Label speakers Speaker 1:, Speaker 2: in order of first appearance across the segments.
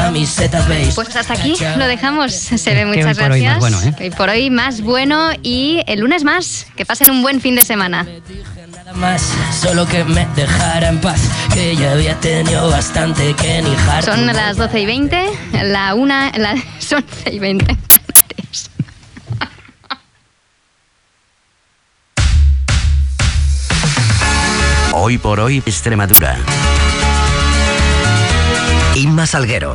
Speaker 1: camiseta beige.
Speaker 2: Pues hasta aquí lo dejamos. Se ve, muchas
Speaker 3: que hoy
Speaker 2: gracias.
Speaker 3: por hoy más bueno,
Speaker 2: Hoy por hoy más bueno y el lunes más. Que pasen un buen fin de semana.
Speaker 1: Más, solo que me dejara en paz, que ya había tenido bastante que ni harto.
Speaker 2: Son las 12:20, son 11:20.
Speaker 4: Hoy por hoy, Extremadura. Inma Salguero.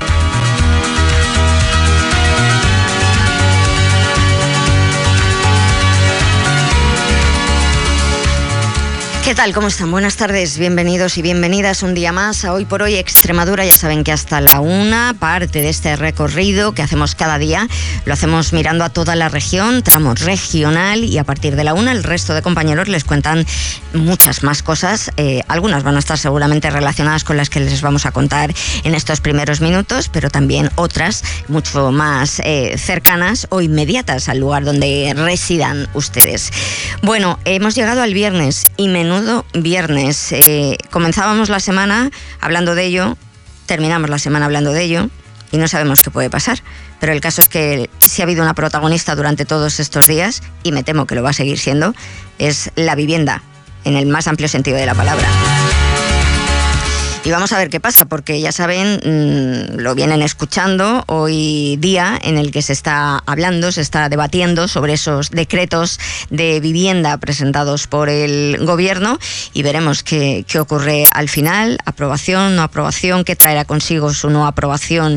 Speaker 5: ¿Qué tal? ¿Cómo están? Buenas tardes, bienvenidos y bienvenidas un día más a Hoy por Hoy Extremadura. Ya saben que hasta la 1, parte de este recorrido que hacemos cada día, lo hacemos mirando a toda la región, tramo regional, y a partir de la 1 el resto de compañeros les cuentan muchas más cosas. Algunas van a estar seguramente relacionadas con las que les vamos a contar en estos primeros minutos, pero también otras mucho más cercanas o inmediatas al lugar donde residan ustedes. Bueno, hemos llegado al viernes y menudo viernes. Comenzábamos la semana hablando de ello, terminamos la semana hablando de ello y no sabemos qué puede pasar. Pero el caso es que si ha habido una protagonista durante todos estos días, y me temo que lo va a seguir siendo, es la vivienda, en el más amplio sentido de la palabra. Y vamos a ver qué pasa, porque ya saben, lo vienen escuchando, hoy día en el que se está hablando, se está debatiendo sobre esos decretos de vivienda presentados por el gobierno, y veremos qué ocurre al final, aprobación, no aprobación, qué traerá consigo su no aprobación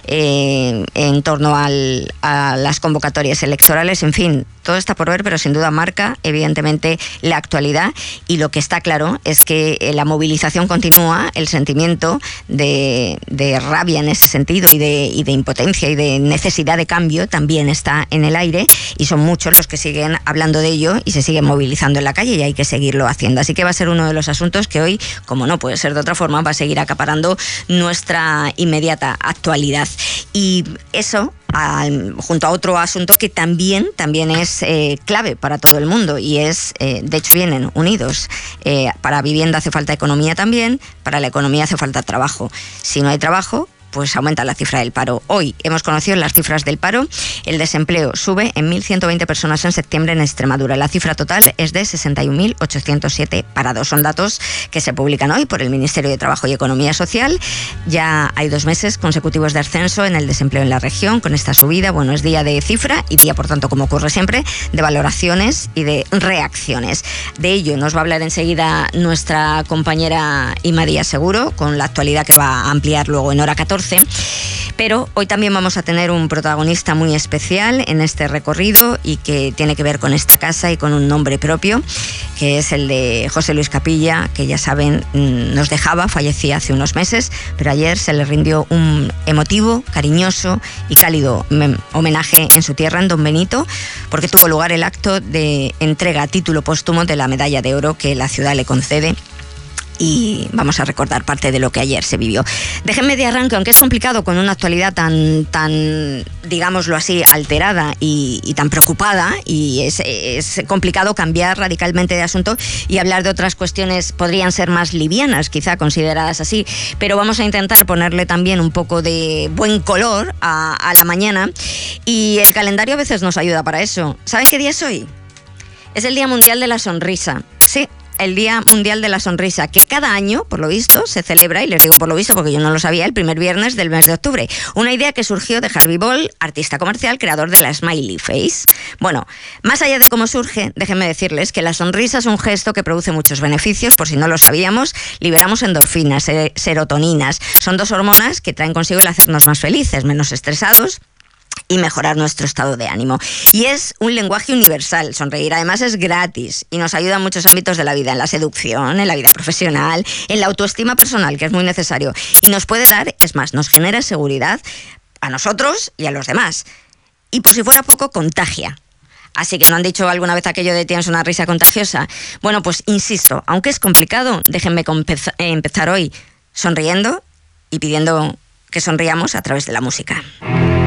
Speaker 5: en torno a las convocatorias electorales. En fin, todo está por ver, pero sin duda marca evidentemente la actualidad, y lo que está claro es que la movilización continúa, el sentimiento de rabia en ese sentido y de impotencia y de necesidad de cambio también está en el aire, y son muchos los que siguen hablando de ello y se siguen movilizando en la calle, y hay que seguirlo haciendo. Así que va a ser uno de los asuntos que hoy, como no puede ser de otra forma, va a seguir acaparando nuestra inmediata actualidad. Y eso, junto a otro asunto que también es clave para todo el mundo, y es, de hecho vienen unidos, para vivienda hace falta economía también, para la economía hace falta trabajo. Si no hay trabajo, pues aumenta la cifra del paro. Hoy hemos conocido las cifras del paro. El desempleo sube en 1.120 personas en septiembre en Extremadura. La cifra total es de 61.807 parados. Son datos que se publican hoy por el Ministerio de Trabajo y Economía Social. Ya hay 2 meses consecutivos de ascenso en el desempleo en la región. Con esta subida, bueno, es día de cifra y día, por tanto, como ocurre siempre, de valoraciones y de reacciones. De ello nos va a hablar enseguida nuestra compañera Inma Díaz Seguro, con la actualidad que va a ampliar luego en hora 14. Pero hoy también vamos a tener un protagonista muy especial en este recorrido, y que tiene que ver con esta casa y con un nombre propio, que es el de José Luis Capilla, que ya saben nos dejaba, fallecía hace unos meses, pero ayer se le rindió un emotivo, cariñoso y cálido homenaje en su tierra, en Don Benito, porque tuvo lugar el acto de entrega a título póstumo de la medalla de oro que la ciudad le concede. Y vamos a recordar parte de lo que ayer se vivió. Déjenme de arranque, aunque es complicado con una actualidad tan digámoslo así, alterada y tan preocupada, y es complicado cambiar radicalmente de asunto y hablar de otras cuestiones, podrían ser más livianas, quizá consideradas así, pero vamos a intentar ponerle también un poco de buen color a la mañana, y el calendario a veces nos ayuda para eso. ¿Saben qué día es hoy? Es el Día Mundial de la Sonrisa. Sí, el Día Mundial de la Sonrisa, que cada año, por lo visto, se celebra, y les digo por lo visto porque yo no lo sabía, el primer viernes del mes de octubre. Una idea que surgió de Harvey Ball, artista comercial, creador de la Smiley Face. Bueno, más allá de cómo surge, déjenme decirles que la sonrisa es un gesto que produce muchos beneficios. Por si no lo sabíamos, liberamos endorfinas, serotoninas. Son 2 hormonas que traen consigo el hacernos más felices, menos estresados y mejorar nuestro estado de ánimo. Y es un lenguaje universal. Sonreír además es gratis y nos ayuda en muchos ámbitos de la vida, en la seducción, en la vida profesional, en la autoestima personal, que es muy necesario. Y nos puede dar, es más, nos genera seguridad a nosotros y a los demás. Y por si fuera poco, contagia. Así que, ¿no han dicho alguna vez aquello de tienes una risa contagiosa? Bueno, pues insisto, aunque es complicado, déjenme empezar hoy sonriendo y pidiendo que sonriamos a través de la música.